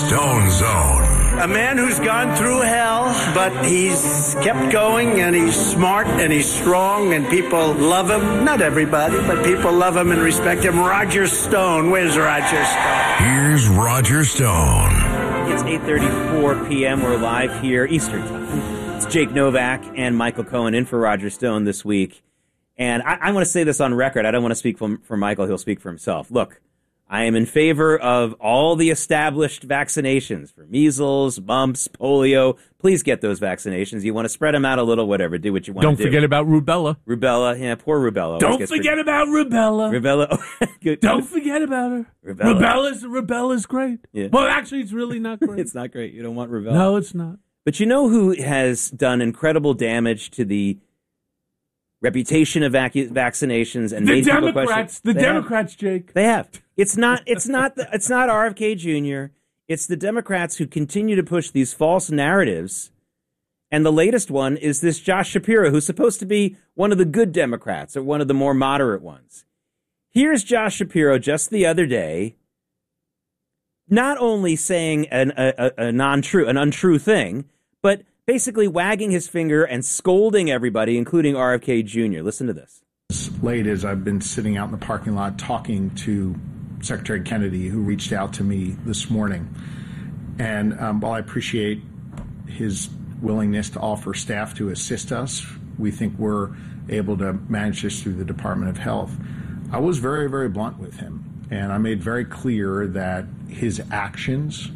Stone Zone. A man who's gone through hell, but he's kept going, and he's smart, and he's strong, and people love him. Not everybody, but people love him and respect him. Roger Stone. Where's Roger Stone? Here's Roger Stone. It's 8:34 p.m. We're live here, Eastern Time. It's Jake Novak and Michael Cohen in for Roger Stone this week. And I want to say this on record. I don't want to speak for Michael. He'll speak for himself. Look, I am in favor of all the established vaccinations for measles, mumps, polio. Please get those vaccinations. You want to spread them out a little, whatever. Do what you want to do. Don't forget about rubella. Rubella. Yeah, poor rubella. Don't forget about rubella. Rubella. Good. Don't forget about her. Rubella's great. Yeah. Well, actually, it's really not great. It's not great. You don't want rubella. No, it's not. But you know who has done incredible damage to the reputation of vaccinations and the made people Democrats, question? the Democrats, Jake. They have. It's not RFK Jr. It's the Democrats who continue to push these false narratives. And the latest one is this Josh Shapiro, who's supposed to be one of the good Democrats or one of the more moderate ones. Here's Josh Shapiro just the other day, not only saying an untrue thing, but basically wagging his finger and scolding everybody, including RFK Jr. Listen to this. As late as I've been sitting out in the parking lot talking to Secretary Kennedy, who reached out to me this morning. And while I appreciate his willingness to offer staff to assist us, we think we're able to manage this through the Department of Health. I was very, very blunt with him. And I made very clear that his actions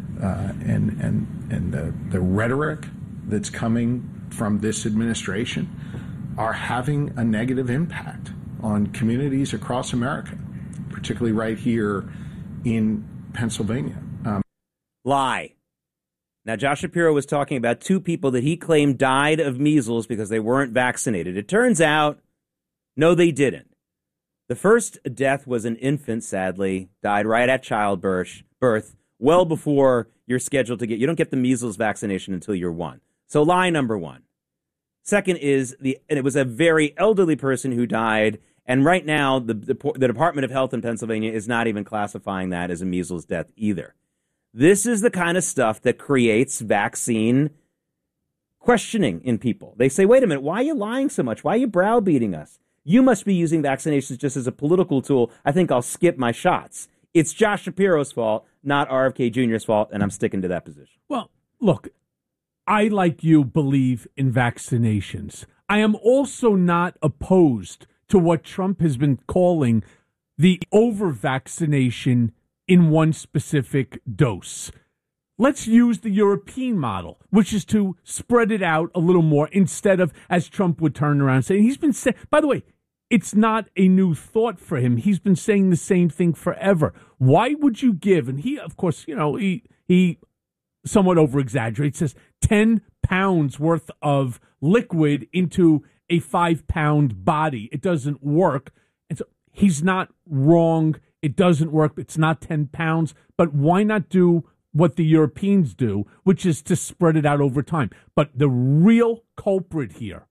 and the rhetoric that's coming from this administration are having a negative impact on communities across America, particularly right here in Pennsylvania. Lie. Now, Josh Shapiro was talking about two people that he claimed died of measles because they weren't vaccinated. It turns out, no, they didn't. The first death was an infant, sadly, died right at childbirth, well before you're scheduled to get. You don't get the measles vaccination until you're 1. So lie number one. Second is and it was a very elderly person who died. And right now, the Department of Health in Pennsylvania is not even classifying that as a measles death either. This is the kind of stuff that creates vaccine questioning in people. They say, wait a minute, why are you lying so much? Why are you browbeating us? You must be using vaccinations just as a political tool. I think I'll skip my shots. It's Josh Shapiro's fault, not RFK Jr.'s fault, and I'm sticking to that position. Well, look, I, like you, believe in vaccinations. I am also not opposed to what Trump has been calling the over-vaccination in one specific dose. Let's use the European model, which is to spread it out a little more instead of, as Trump would turn around and say, he's been saying, by the way, it's not a new thought for him. He's been saying the same thing forever. Why would you give? And he, of course, he somewhat over-exaggerates, says 10 pounds worth of liquid into a 5-pound body. It doesn't work. And so he's not wrong. It doesn't work. It's not 10 pounds. But why not do what the Europeans do, which is to spread it out over time? But the real culprit here,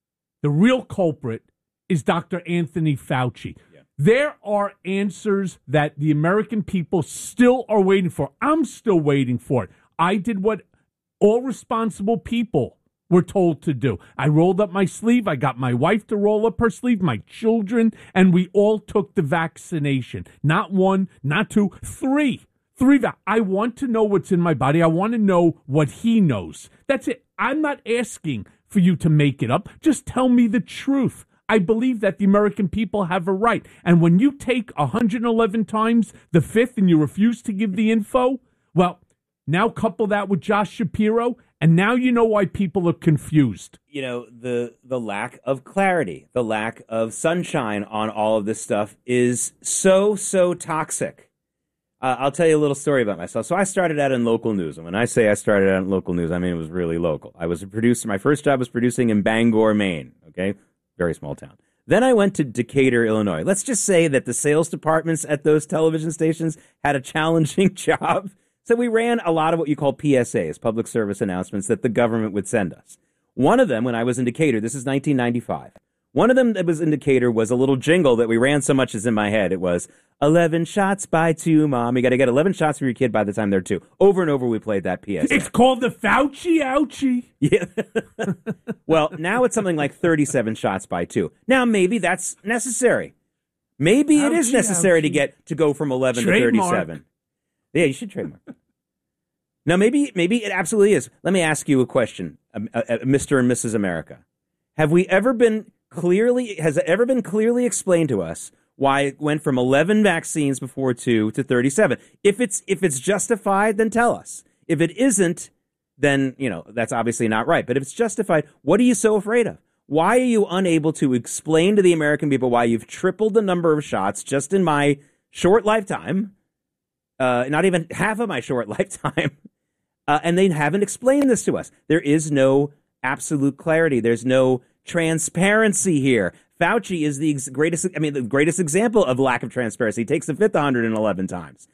is Dr. Anthony Fauci. Yeah. There are answers that the American people still are waiting for. I'm still waiting for it. I did what all responsible people were told to do. I rolled up my sleeve. I got my wife to roll up her sleeve, my children, and we all took the vaccination. Not one, not two, three. I want to know what's in my body. I want to know what he knows. That's it. I'm not asking for you to make it up. Just tell me the truth. I believe that the American people have a right. And when you take 111 times the fifth and you refuse to give the info, well, now couple that with Josh Shapiro, and now you know why people are confused. You know, the lack of clarity, the lack of sunshine on all of this stuff is so toxic. I'll tell you a little story about myself. So I started out in local news. And when I say I started out in local news, I mean it was really local. I was a producer. My first job was producing in Bangor, Maine. Okay? Very small town. Then I went to Decatur, Illinois. Let's just say that the sales departments at those television stations had a challenging job. So we ran a lot of what you call PSAs, public service announcements, that the government would send us. One of them, when I was in Decatur, this is 1995, One of them that was indicator was a little jingle that we ran so much is in my head. It was 11 shots by 2, Mom. You got to get 11 shots for your kid by the time they're 2. Over and over we played that PSA. It's called the Fauci ouchie. Yeah. Well, now it's something like 37 shots by 2. Now maybe that's necessary. Maybe it is necessary to go from 11 Trademark. to 37. Yeah, you should trademark. Now maybe it absolutely is. Let me ask you a question, Mr. and Mrs. America. Has it ever been clearly explained to us why it went from 11 vaccines before 2 to 37? If it's justified, then tell us. If it isn't, then, that's obviously not right. But if it's justified, what are you so afraid of? Why are you unable to explain to the American people why you've tripled the number of shots just in my short lifetime, not even half of my short lifetime, and they haven't explained this to us? There is no absolute clarity. There's no transparency here. Fauci is the greatest example of lack of transparency. He takes the fifth 111 times.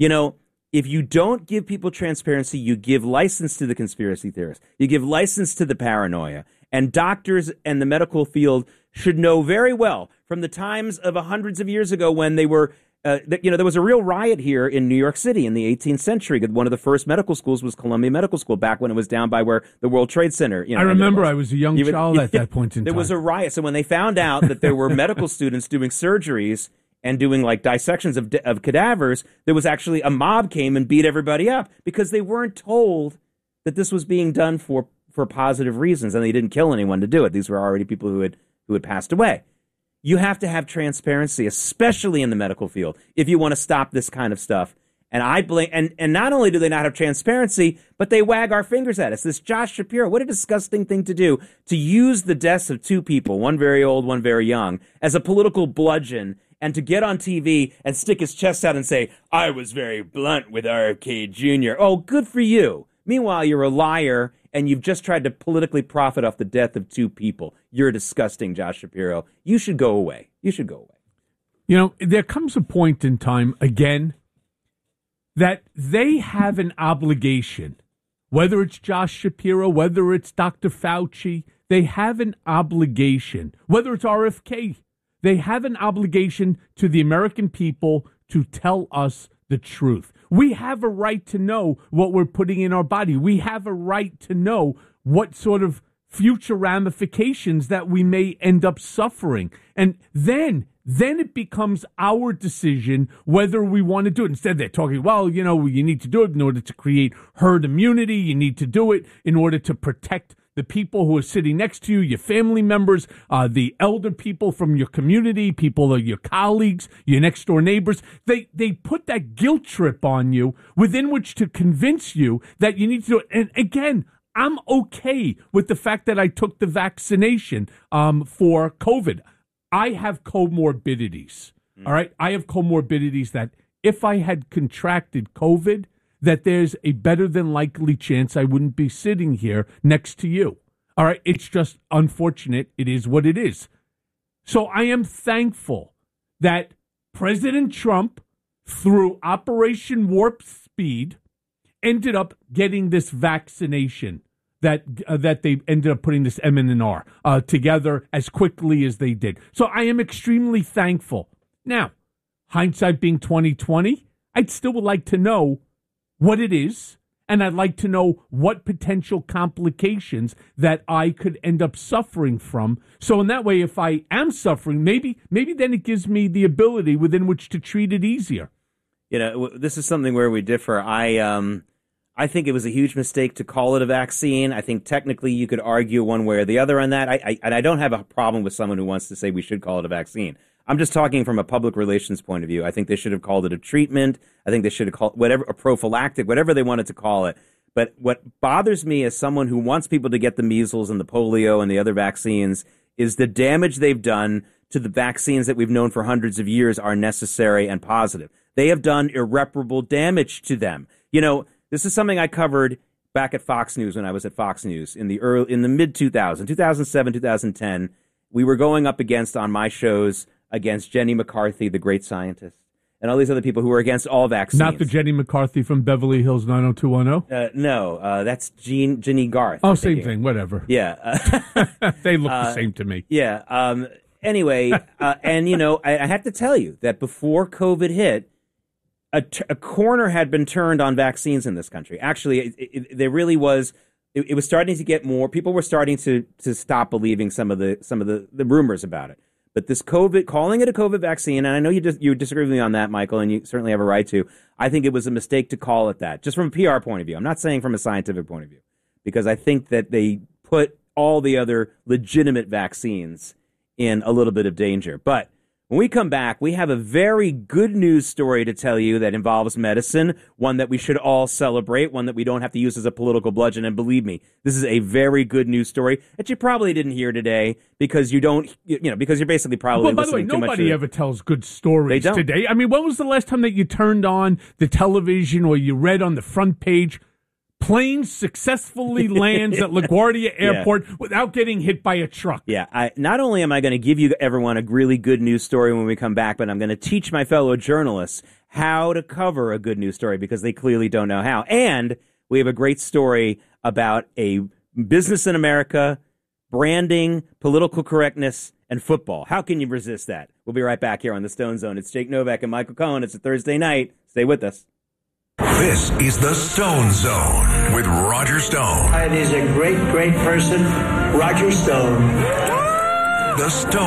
If you don't give people transparency, you give license to the conspiracy theorists. You give license to the paranoia. And doctors and the medical field should know very well from the times of hundreds of years ago when they were, there was a real riot here in New York City in the 18th century. One of the first medical schools was Columbia Medical School back when it was down by where the World Trade Center. I remember I was a young child at that point in time. There was a riot. So when they found out that there were medical students doing surgeries and doing like dissections of cadavers, there was actually a mob came and beat everybody up because they weren't told that this was being done for positive reasons, and they didn't kill anyone to do it. These were already people who had passed away. You have to have transparency, especially in the medical field, if you want to stop this kind of stuff. And I blame, and not only do they not have transparency, but they wag our fingers at us. This Josh Shapiro, what a disgusting thing to do, to use the deaths of 2 people, one very old, one very young, as a political bludgeon, and to get on TV and stick his chest out and say, I was very blunt with RFK Jr. Oh, good for you. Meanwhile, you're a liar, and you've just tried to politically profit off the death of 2 people. You're disgusting, Josh Shapiro. You should go away. You should go away. There comes a point in time, again, that they have an obligation, whether it's Josh Shapiro, whether it's Dr. Fauci, they have an obligation, whether it's RFK, they have an obligation to the American people to tell us the truth. We have a right to know what we're putting in our body. We have a right to know what sort of future ramifications that we may end up suffering. And then it becomes our decision whether we want to do it. Instead, they're talking, you need to do it in order to create herd immunity. You need to do it in order to protect the people who are sitting next to you, your family members, the elder people from your community, your colleagues, your next door neighbors. They put that guilt trip on you within which to convince you that you need to do it. And again, I'm okay with the fact that I took the vaccination for COVID. I have comorbidities. All right. I have comorbidities that if I had contracted COVID, that there's a better than likely chance I wouldn't be sitting here next to you. All right. It's just unfortunate. It is what it is. So I am thankful that President Trump, through Operation Warp Speed, ended up getting this vaccination that they ended up putting this MNR together as quickly as they did. So I am extremely thankful. Now, hindsight being 2020, I'd still would like to know what it is, and I'd like to know what potential complications that I could end up suffering from. So in that way, if I am suffering, maybe then it gives me the ability within which to treat it easier. This is something where we differ. I think it was a huge mistake to call it a vaccine. I think technically you could argue one way or the other on that. I don't have a problem with someone who wants to say we should call it a vaccine. I'm just talking from a public relations point of view. I think they should have called it a treatment. I think they should have called whatever a prophylactic, whatever they wanted to call it. But what bothers me as someone who wants people to get the measles and the polio and the other vaccines is the damage they've done to the vaccines that we've known for hundreds of years are necessary and positive. They have done irreparable damage to them. This is something I covered back at Fox News when I was at Fox News in the mid 2007, 2010. We were going up on my shows against Jenny McCarthy, the great scientist, and all these other people who were against all vaccines. Not the Jenny McCarthy from Beverly Hills 90210? No, that's Jenny Garth. Oh, same thing, whatever. Yeah. They look the same to me. Yeah. Anyway, and, I have to tell you that before COVID hit, a corner had been turned on vaccines in this country. Actually, there really was. It was starting to get more. People were starting to stop believing some of the rumors about it. But this COVID, calling it a COVID vaccine, and I know you disagree with me on that, Michael, and you certainly have a right to. I think it was a mistake to call it that, just from a PR point of view. I'm not saying from a scientific point of view, because I think that they put all the other legitimate vaccines in a little bit of danger. But when we come back, we have a very good news story to tell you that involves medicine, one that we should all celebrate, one that we don't have to use as a political bludgeon. And believe me, this is a very good news story that you probably didn't hear today because because you're basically probably by the way, listening too much. nobody ever tells good stories today. I mean, when was the last time that you turned on the television or you read on the front page, plane successfully lands at LaGuardia Airport without getting hit by a truck? Yeah, not only am I going to give you everyone a really good news story when we come back, but I'm going to teach my fellow journalists how to cover a good news story because they clearly don't know how. And we have a great story about a business in America, branding, political correctness, and football. How can you resist that? We'll be right back here on the Stone Zone. It's Jake Novak and Michael Cohen. It's a Thursday night. Stay with us. This is the Stone Zone with Roger Stone. And he's a great, great person, Roger Stone. The Stone